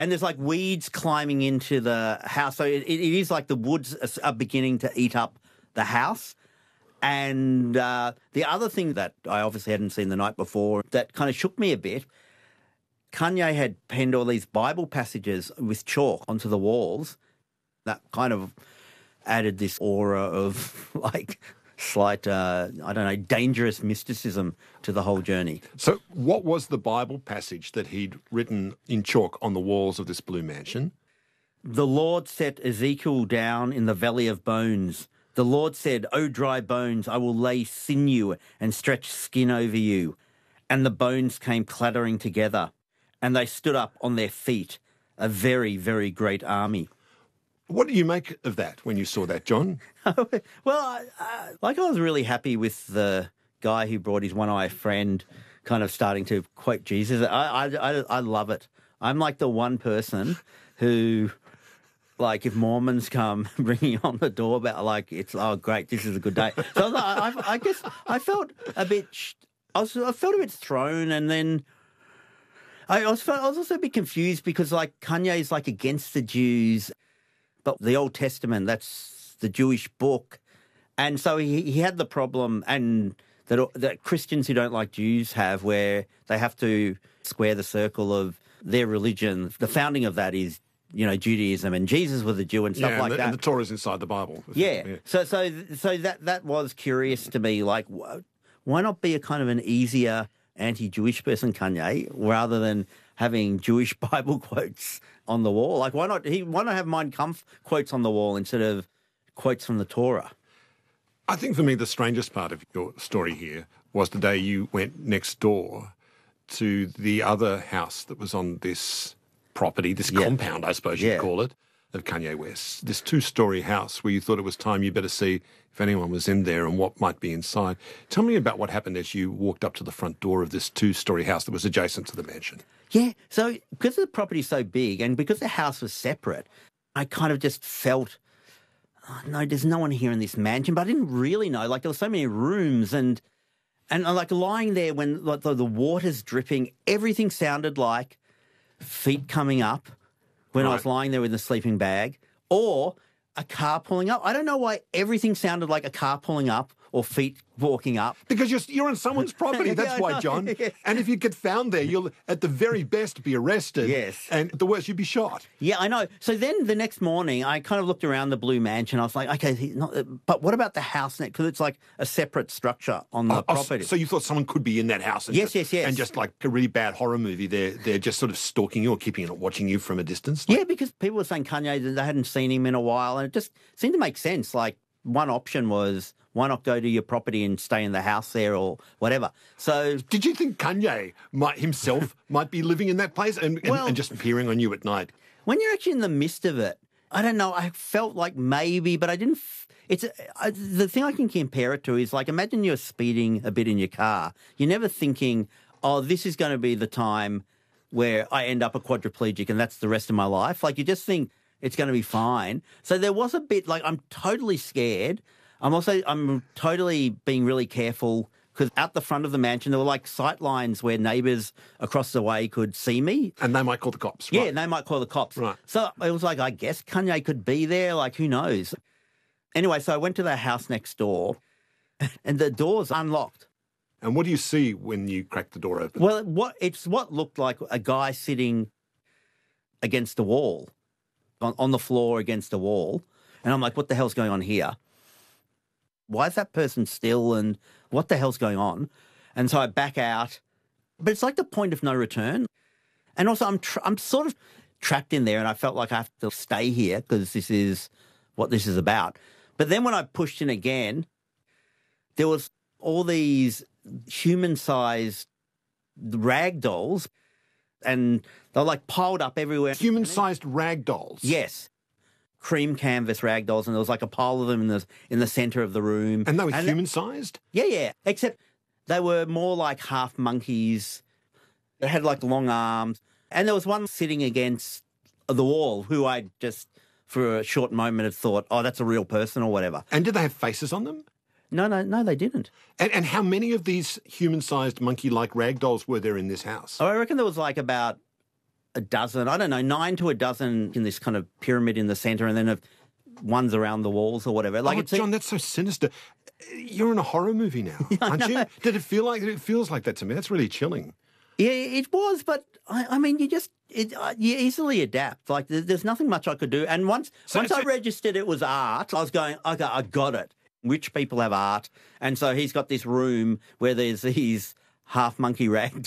And there's like weeds climbing into the house. So it is like the woods are beginning to eat up the house. And the other thing that I obviously hadn't seen the night before that kind of shook me a bit, Kanye had penned all these Bible passages with chalk onto the walls. That kind of added this aura of like slight, dangerous mysticism to the whole journey. So what was the Bible passage that he'd written in chalk on the walls of this blue mansion? The Lord set Ezekiel down in the valley of bones. The Lord said, "O dry bones, I will lay sinew and stretch skin over you." And the bones came clattering together, and they stood up on their feet, a very, very great army. What do you make of that when you saw that, John? Well, I was really happy with the guy who brought his one-eye friend kind of starting to quote Jesus. I love it. I'm like the one person who, like, if Mormons come bringing on the doorbell, like, it's, oh, great, this is a good day. So I guess I felt a bit, I felt a bit thrown, and then I was also a bit confused because, like, Kanye's, like, against the Jews. But the Old Testament, that's the Jewish book. And so he had the problem and that Christians who don't like Jews have, where they have to square the circle of their religion. The founding of that is, Judaism, and Jesus was a Jew and stuff like that. And the Torah is inside the Bible. Yeah. So that was curious to me. Like, why not be a kind of an easier anti-Jewish person, Kanye, rather than having Jewish Bible quotes on the wall? Like, why not have Mein Kampf quotes on the wall instead of quotes from the Torah? I think for me the strangest part of your story here was the day you went next door to the other house that was on this property, this compound, I suppose you'd call it, of Kanye West. This 2-story house where you thought it was time you better see if anyone was in there and what might be inside. Tell me about what happened as you walked up to the front door of this 2-story house that was adjacent to the mansion. Yeah, so because the property's so big and because the house was separate, I kind of just felt, oh, no, there's no one here in this mansion. But I didn't really know. Like, there were so many rooms and like lying there when like, the water's dripping, everything sounded like feet coming up when I was lying there with the sleeping bag, or a car pulling up. I don't know why everything sounded like a car pulling up or feet walking up. Because you're on someone's property, that's why, John. Yes. And if you get found there, you'll, at the very best, be arrested. Yes. And at the worst, you'd be shot. Yeah, I know. So then the next morning, I kind of looked around the blue mansion. I was like, okay, but what about the house next? Because it's like a separate structure on the property. So you thought someone could be in that house? And yes. And just like a really bad horror movie, they're just sort of stalking you or watching you from a distance? Like, yeah, because people were saying Kanye, that they hadn't seen him in a while, and it just seemed to make sense. Like, one option was, why not go to your property and stay in the house there or whatever? So, did you think Kanye might be living in that place and just peering on you at night? When you're actually in the midst of it, I don't know. I felt like maybe, but I didn't. The thing I can compare it to is like, imagine you're speeding a bit in your car. You're never thinking, oh, this is going to be the time where I end up a quadriplegic and that's the rest of my life. Like, you just think it's going to be fine. So there was a bit like, I'm totally scared. I'm totally being really careful because out the front of the mansion, there were like sight lines where neighbours across the way could see me. And they might call the cops, right? Yeah, they might call the cops. Right. So it was like, I guess Kanye could be there, like, who knows? Anyway, so I went to the house next door and the door's unlocked. And what do you see when you crack the door open? Well, it's what looked like a guy sitting against the wall, on the floor against the wall. And I'm like, what the hell's going on here? Why is that person still and what the hell's going on? And so I back out. But it's like the point of no return. And also I'm sort of trapped in there and I felt like I have to stay here because this is what this is about. But then when I pushed in again, there was all these human-sized rag dolls and they're like piled up everywhere. Human-sized rag dolls? Yes. Cream canvas rag dolls, and there was like a pile of them in the centre of the room. And they were human-sized? Yeah. Except they were more like half monkeys. They had like long arms. And there was one sitting against the wall who I just, for a short moment, had thought, oh, that's a real person or whatever. And did they have faces on them? No, they didn't. And how many of these human-sized monkey-like rag dolls were there in this house? Oh, I reckon there was like about a dozen, I don't know, 9 to a dozen in this kind of pyramid in the centre, and then ones around the walls or whatever. Like, John, that's so sinister. You're in a horror movie now, aren't you? Did it feel like it? feels like that to me. That's really chilling. Yeah, it was, but I mean, you easily adapt. Like, there's nothing much I could do. And once I registered it was art, I was going, okay, I got it. Rich people have art, and so he's got this room where there's these half monkey rag